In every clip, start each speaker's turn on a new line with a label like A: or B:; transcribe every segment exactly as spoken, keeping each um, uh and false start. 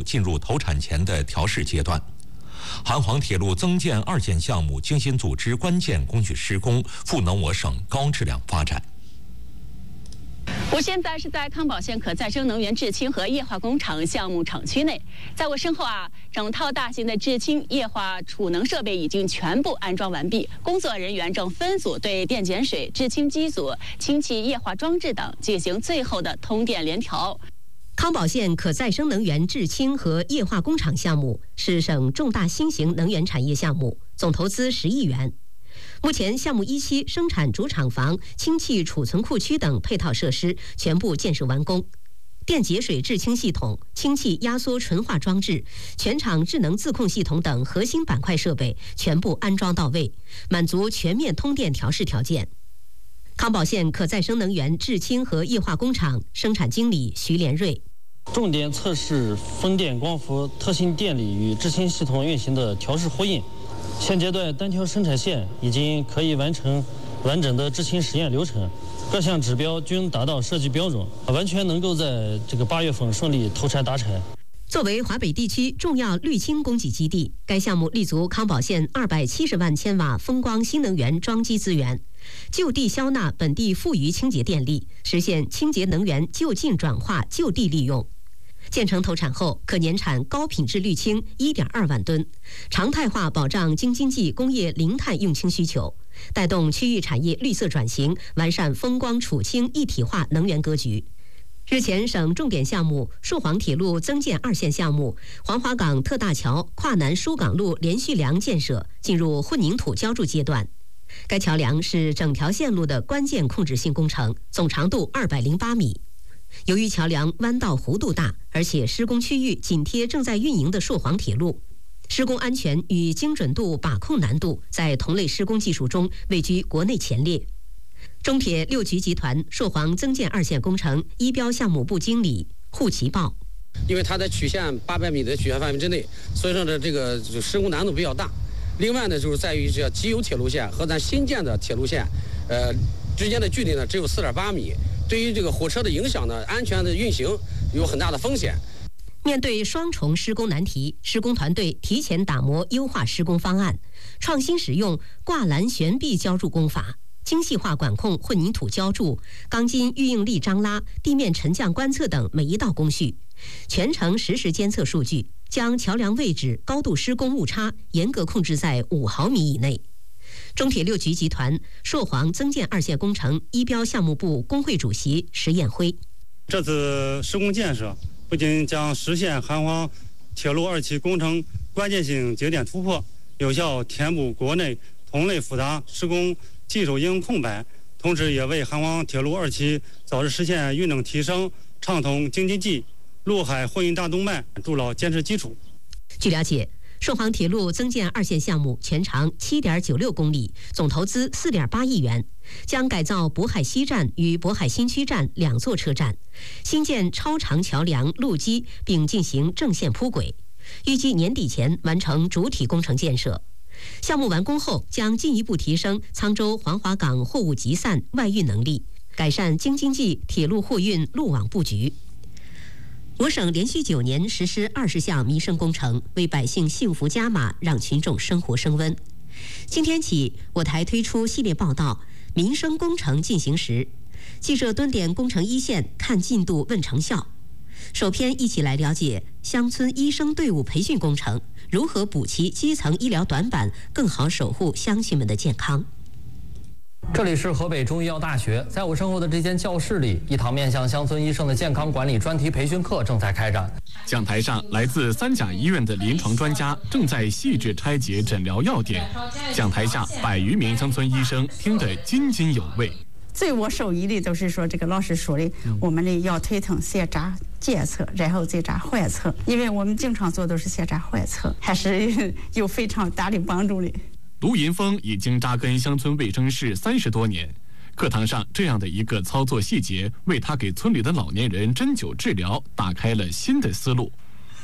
A: 进入投产前的调试阶段。韩黄铁路增建二线项目精心组织关键工序施工，赋能我省高质量发展。
B: 我现在是在康保县可再生能源制氢和液化工厂项目厂区内，在我身后啊，整套大型的制氢液化储能设备已经全部安装完毕，工作人员正分组对电解水、制氢机组、氢气液化装置等进行最后的通电联调。
C: 康保县可再生能源制氢和液化工厂项目是省重大新型能源产业项目，总投资十亿元。目前，项目一期生产主厂房、氢气储存库区等配套设施全部建设完工，电解水制氢系统、氢气压缩纯化装置、全厂智能自控系统等核心板块设备全部安装到位，满足全面通电调试条件。康保县可再生能源制氢和液化工厂生产经理徐连瑞。
D: 重点测试风电、光伏、特性电力与制氢系统运行的调试呼应。现阶段单条生产线已经可以完成完整的制氢实验流程，各项指标均达到设计标准，完全能够在这个八月份顺利投产达产。
C: 作为华北地区重要滤氢供给基地，该项目立足康保县二百七十万千瓦风光新能源装机资源，就地消纳本地富余清洁电力，实现清洁能源就近转化、就地利用。建成投产后，可年产高品质滤氢 一点二万吨，常态化保障京津冀工业零碳用氢需求，带动区域产业绿色转型，完善风光储氢一体化能源格局。日前，省重点项目朔黄铁路增建二线项目黄华港特大桥跨南疏港路连续梁建设进入混凝土浇筑阶段。该桥梁是整条线路的关键控制性工程，总长度二百零八米。由于桥梁弯道弧度大，而且施工区域紧贴正在运营的朔黄铁路，施工安全与精准度把控难度在同类施工技术中位居国内前列。中铁六局集团朔黄增建二线工程一标项目部经理户其报，
E: 因为它在曲线八百米的曲线范围之内，所以说呢，这个施工难度比较大。另外呢，就是在于这既有铁路线和咱新建的铁路线，呃，之间的距离呢只有四点八米。对于这个火车的影响呢，安全的运行有很大的风险。
C: 面对双重施工难题，施工团队提前打磨优化施工方案，创新使用挂栏悬臂浇筑工法，精细化管控混凝土浇筑、钢筋预应力张拉、地面沉降观测等每一道工序，全程实时监测数据，将桥梁位置、高度施工误差严格控制在五毫米以内。中铁六局集团朔黄增建二线工程一标项目部工会主席石彦辉，
F: 这次施工建设不仅将实现韩黄铁路二期工程关键性节点突破，有效填补国内同类复杂施工技术应用空白，同时也为韩黄铁路二期早日实现运能提升、畅通京津冀陆海货运大动脉筑牢坚实基础。
C: 据了解，朔黄铁路增建二线项目全长 七点九六公里，总投资 四点八亿元，将改造渤海西站与渤海新区站两座车站，新建超长桥梁、路基，并进行正线铺轨，预计年底前完成主体工程建设。项目完工后，将进一步提升沧州黄华港货物集散外运能力，改善京津冀铁路货运路网布局。我省连续九年实施二十项民生工程，为百姓幸福加码，让群众生活升温。今天起，我台推出系列报道《民生工程进行时》，记者蹲点工程一线，看进度问成效。首篇一起来了解乡村医生队伍培训工程如何补齐基层医疗短板，更好守护乡亲们的健康。
G: 这里是河北中医药大学，在我身后的这间教室里，一堂面向乡村医生的健康管理专题培训课正在开展。
H: 讲台上，来自三甲医院的临床专家正在细致拆解诊疗要点。讲台下，百余名乡村医生听得津津有味。
I: 最我受益的就是说，这个老师说的，我们的要推崇先查检测，然后再查患测，因为我们经常做都是先查患测，还是有非常大的帮助的。
H: 卢银峰已经扎根乡村卫生室三十多年，课堂上这样的一个操作细节，为他给村里的老年人针灸治疗打开了新的思路。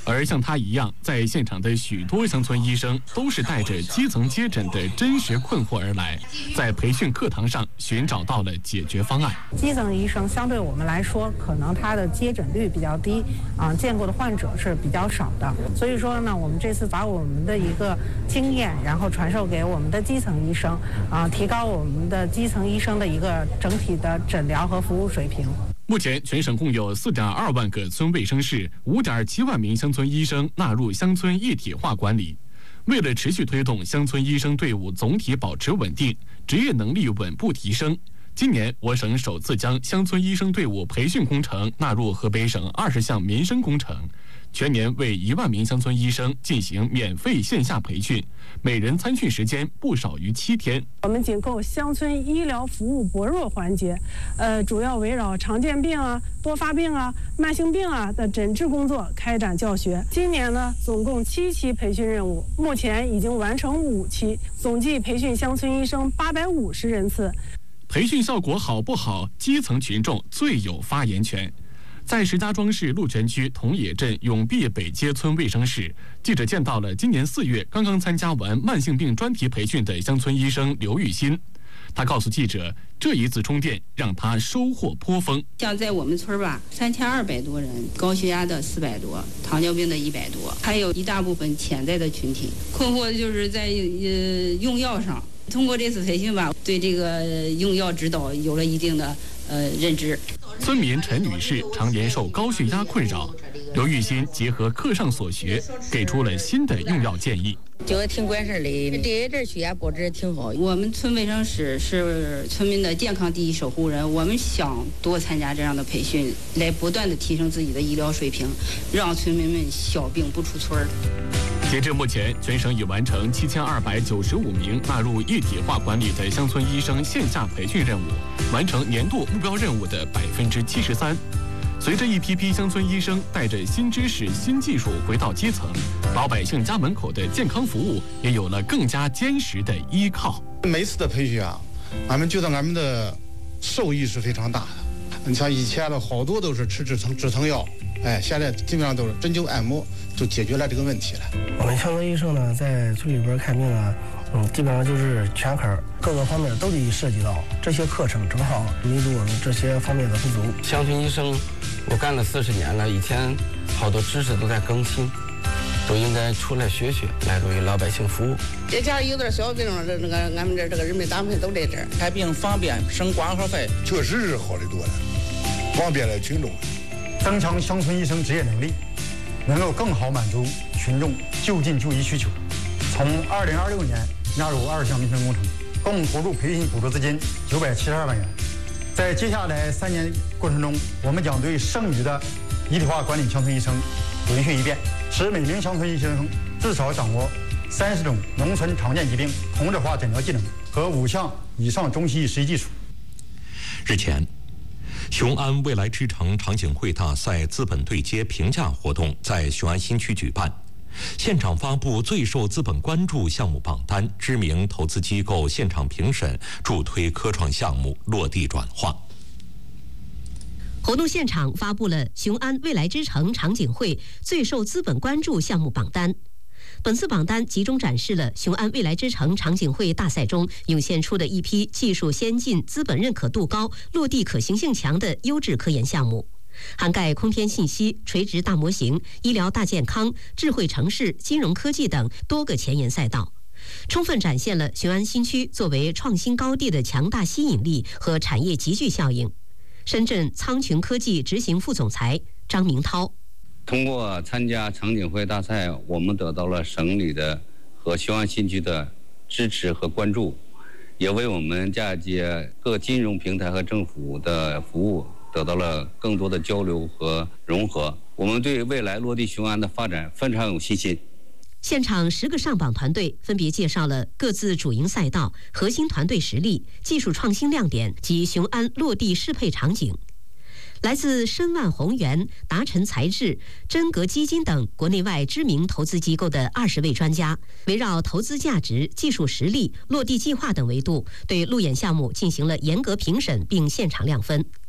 H: 而像他一样，在现场的许多乡村医生都是带着基层接诊的真实困惑而来，在培训课堂上寻找到了解决方案。
J: 基层医生相对我们来说，可能他的接诊率比较低，啊，见过的患者是比较少的。所以说呢，我们这次把我们的一个经验，然后传授给我们的基层医生，啊，提高我们的基层医生的一个整体的诊疗和服务水平。
H: 目前，全省共有 四点二万个村卫生室， 五点七万名乡村医生纳入乡村一体化管理。为了持续推动乡村医生队伍总体保持稳定，职业能力稳步提升，今年我省首次将乡村医生队伍培训工程纳入河北省二十项民生工程，全年为一万名乡村医生进行免费线下培训，每人参训时间不少于七天。
J: 我们紧扣乡村医疗服务薄弱环节，呃，主要围绕常见病啊、多发病啊、慢性病啊的诊治工作开展教学。今年呢，总共七期培训任务，目前已经完成五期，总计培训乡村医生八百五十人次。
H: 培训效果好不好，基层群众最有发言权。在石家庄市鹿泉区桐野镇永碧北街村卫生室，记者见到了今年四月刚刚参加完慢性病专题培训的乡村医生刘玉新。他告诉记者，这一次充电让他收获颇丰。
K: 像在我们村吧，三千二百多人，高血压的四百多，糖尿病的一百多，还有一大部分潜在的群体。困惑的就是在呃用药上。通过这次培训吧，对这个用药指导有了一定的呃认知。
H: 村民陈女士常年受高血压困扰，刘玉新结合课上所学，给出了新的用药建议。
K: 觉得挺管事的，这一阵血压保持挺好。我们村卫生室是村民的健康第一守护人，我们想多参加这样的培训，来不断的提升自己的医疗水平，让村民们小病不出村儿。
H: 截至目前，全省已完成七千二百九十五名纳入一体化管理的乡村医生线下培训任务，完成年度目标任务的百分之七十三。随着一批批乡村医生带着新知识、新技术回到基层，老百姓家门口的健康服务也有了更加坚实的依靠。
L: 每次的培训啊，俺们觉得俺们的受益是非常大的。你像以前的好多都是吃止疼止疼药，哎，现在基本上都是针灸按摩就解决了这个问题了。
M: 我们乡村医生呢，在村里边看病啊，嗯，基本上就是全科，各个方面都得涉及到。这些课程正好弥补我们这些方面的不足。
N: 乡村医生，我干了四十年了，以前好多知识都在更新，都应该出来学学，来为老百姓服务。
O: 这家有点小病，这那个俺们这这个人民大部分都在这儿，
P: 看病方便，省挂号费，
Q: 确实是好得多了，方便了群众。
R: 增强乡村医生职业能力，能够更好满足群众就近就医需求。从二零二六年纳入二项民生工程，共投入培训补助资金九百七十二万元。在接下来三年过程中，我们将对剩余的一体化管理乡村医生轮训一遍，使每名乡村医生至少掌握三十种农村常见疾病同质化诊疗技能和五项以上中西医实际技术。
A: 日前，雄安未来之城场景会大赛资本对接评价活动在雄安新区举办，现场发布最受资本关注项目榜单，知名投资机构现场评审，助推科创项目落地转化。
C: 活动现场发布了雄安未来之城场景会最受资本关注项目榜单。本次榜单集中展示了雄安未来之城场景会大赛中涌现出的一批技术先进、资本认可度高、落地可行性强的优质科研项目，涵盖空天信息、垂直大模型、医疗大健康、智慧城市、金融科技等多个前沿赛道，充分展现了雄安新区作为创新高地的强大吸引力和产业集聚效应。深圳苍穹科技执行副总裁张明涛。
S: 通过参加场景会大赛，我们得到了省里的和雄安新区的支持和关注，也为我们嫁接各金融平台和政府的服务得到了更多的交流和融合。我们对未来落地雄安的发展非常有信心。
C: 现场十个上榜团队分别介绍了各自主营赛道、核心团队实力、技术创新亮点及雄安落地适配场景。来自申万宏源、达晨材质、真格基金等国内外知名投资机构的二十位专家，围绕投资价值、技术实力、落地计划等维度，对路演项目进行了严格评审并现场亮分。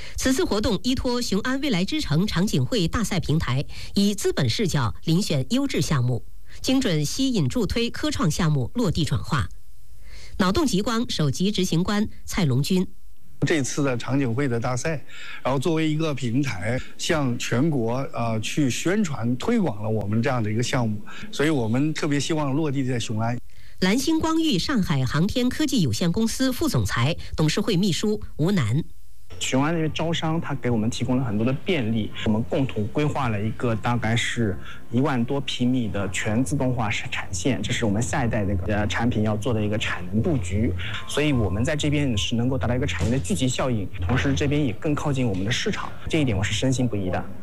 C: 此次活动依托雄安未来之城场景会大赛平台，以资本视角遴选优质项目，精准吸引助推科创项目落地转化。脑洞极光首席执行官蔡龙军。
T: 这次的场景会的大赛，然后作为一个平台，向全国呃去宣传推广了我们这样的一个项目，所以我们特别希望落地在雄安。
C: 蓝星光域上海航天科技有限公司副总裁、董事会秘书吴楠。
U: 雄安那边招商，它给我们提供了很多的便利。我们共同规划了一个大概是一万多平米的全自动化产线，这是我们下一代这个产品要做的一个产能布局。所以我们在这边是能够达到一个产业的聚集效应，同时这边也更靠近我们的市场，这一点我是深信不疑的。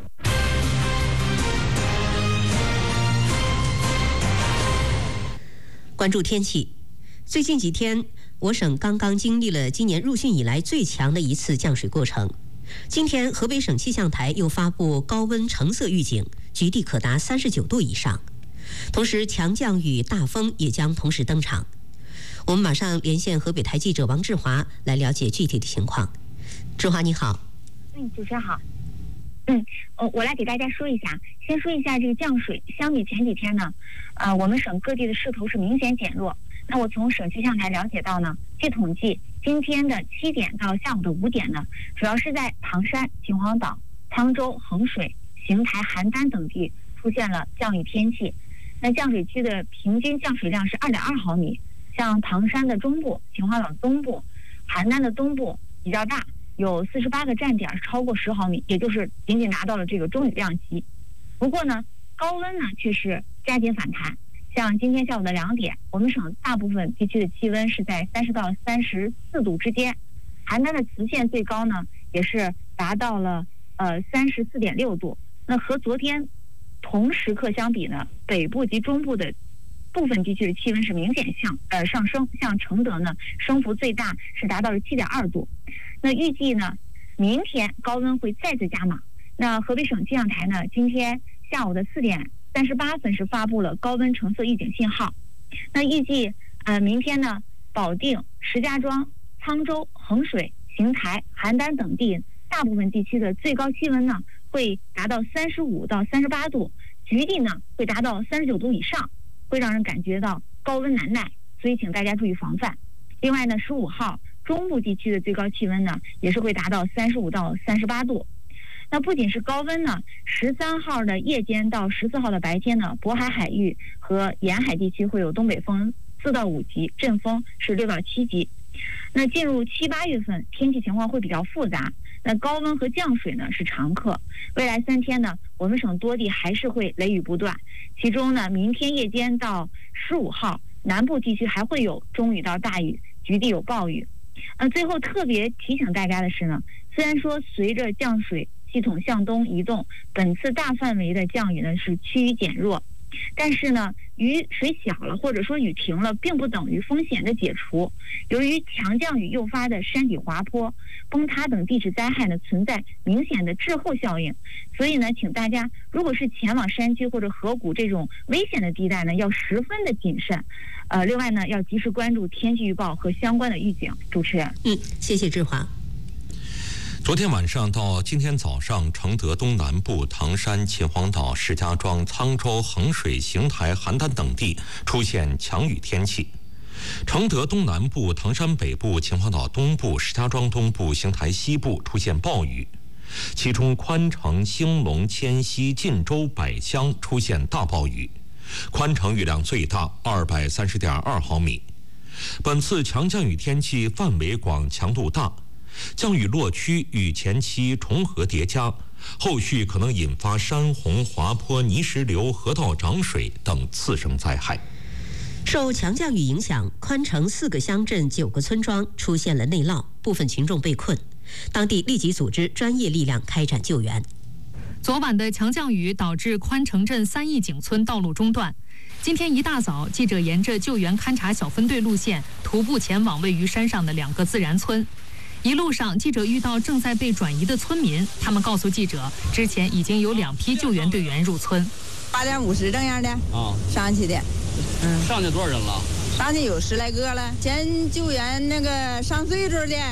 C: 关注天气，最近几天，我省刚刚经历了今年入汛以来最强的一次降水过程。今天，河北省气象台又发布高温橙色预警，局地可达三十九度以上。同时，强降雨、大风也将同时登场。我们马上连线河北台记者王志华来了解具体的情况。志华，你好。
V: 嗯，主持人好。嗯，呃，我来给大家说一下，先说一下这个降水。相比前几天呢，呃，我们省各地的势头是明显减弱。那我从省气象台了解到呢，据统计，今天的七点到下午的五点呢，主要是在唐山、秦皇岛、沧州、衡水、邢台、邯郸等地出现了降雨天气。那降水区的平均降水量是二点二毫米，像唐山的中部、秦皇岛东部、邯郸的东部比较大，有四十八个站点超过十毫米，也就是仅仅达到了这个中雨量级。不过呢，高温呢却是加紧反弹。像今天下午的两点，我们省大部分地区的气温是在三十到三十四度之间，邯郸的磁县最高呢也是达到了呃三十四点六度。那和昨天同时刻相比呢，北部及中部的部分地区的气温是明显向呃上升，像承德呢升幅最大是达到了七点二度。那预计呢，明天高温会再次加码。那河北省气象台呢，今天下午的四点三十八分是发布了高温橙色预警信号。那预计呃明天呢，保定、石家庄、沧州、衡水、邢台、邯郸等地大部分地区的最高气温呢会达到三十五到三十八度，局地呢会达到三十九度以上，会让人感觉到高温难耐，所以请大家注意防范。另外呢，十五号中部地区的最高气温呢也是会达到三十五到三十八度。那不仅是高温呢，十三号的夜间到十四号的白天呢，渤海海域和沿海地区会有东北风四到五级，阵风是六到七级。那进入七八月份，天气情况会比较复杂。那高温和降水呢是常客，未来三天呢，我们省多地还是会雷雨不断。其中呢，明天夜间到十五号，南部地区还会有中雨到大雨，局地有暴雨。呃，最后特别提醒大家的是呢，虽然说随着降水系统向东移动，本次大范围的降雨呢是趋于减弱，但是呢，雨水小了或者说雨停了，并不等于风险的解除。由于强降雨诱发的山体滑坡、崩塌等地质灾害呢，存在明显的滞后效应，所以呢，请大家如果是前往山区或者河谷这种危险的地带呢，要十分的谨慎。呃，另外呢，要及时关注天气预报和相关的预警。主持人，
C: 嗯，谢谢志华。
A: 昨天晚上到今天早上，承德东南部、唐山、秦皇岛、石家庄、沧州、衡水、邢台、邯郸等地出现强雨天气。承德东南部、唐山北部、秦皇岛东部、石家庄东部、邢台西部出现暴雨，其中宽城、兴隆、迁西、晋州、百乡出现大暴雨，宽城雨量最大二百三十点二毫米。本次强降雨天气范围广、强度大。降雨落区与前期重合叠加，后续可能引发山洪、滑坡、泥石流、河道涨水等次生灾害。
C: 受强降雨影响，宽城四个乡镇、九个村庄出现了内涝，部分群众被困，当地立即组织专业力量开展救援。
W: 昨晚的强降雨导致宽城镇三义井村道路中断。今天一大早，记者沿着救援勘察小分队路线徒步前往位于山上的两个自然村。一路上，记者遇到正在被转移的村民，他们告诉记者，之前已经有两批救援队员入村。
X: 八点五十这样的啊，上去的，
Y: 嗯，上去多少人了？
X: 上去有十来个了。先救援那个上岁数的。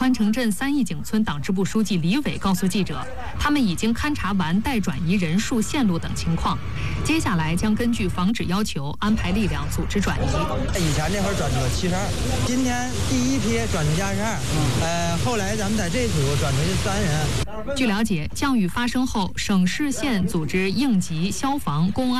W: 宽城镇三义井村党支部书记李伟告诉记者，他们已经勘察完待转移人数、线路等情况，接下来将根据防止要求安排力量组织转移。
B: 以前那会儿转出了七十二，今天第一批转出加十二，呃，后来咱们在这组转出去三人。
W: 据了解，降雨发生后，省市县组织应急、消防、公安。